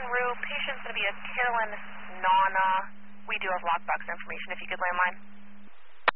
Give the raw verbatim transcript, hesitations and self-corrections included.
route. Patient's going to be a Carolyn Nana. We do have lockbox information if you could landline.